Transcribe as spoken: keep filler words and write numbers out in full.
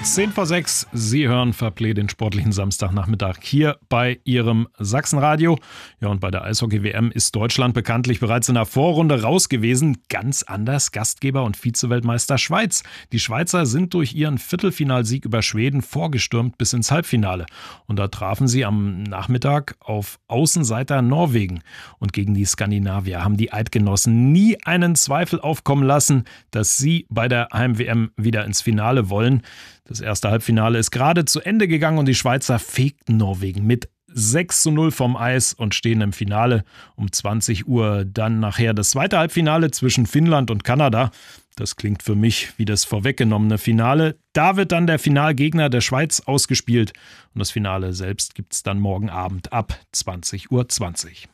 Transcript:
zehn vor sechs, Sie hören Fairplay den sportlichen Samstagnachmittag hier bei Ihrem Sachsenradio. Ja, und bei der Eishockey-W M ist Deutschland bekanntlich bereits in der Vorrunde raus gewesen. Ganz anders Gastgeber und Vize-Weltmeister Schweiz. Die Schweizer sind durch ihren Viertelfinalsieg über Schweden vorgestürmt bis ins Halbfinale. Und da trafen sie am Nachmittag auf Außenseiter Norwegen. Und gegen die Skandinavier haben die Eidgenossen nie einen Zweifel aufkommen lassen, dass sie bei der Heim-W M wieder ins Finale wollen. Das erste Halbfinale ist gerade zu Ende gegangen und die Schweizer fegten Norwegen mit sechs zu null vom Eis und stehen im Finale. Um zwanzig Uhr dann nachher das zweite Halbfinale zwischen Finnland und Kanada. Das klingt für mich wie das vorweggenommene Finale. Da wird dann der Finalgegner der Schweiz ausgespielt und das Finale selbst gibt es dann morgen Abend ab zwanzig Uhr zwanzig.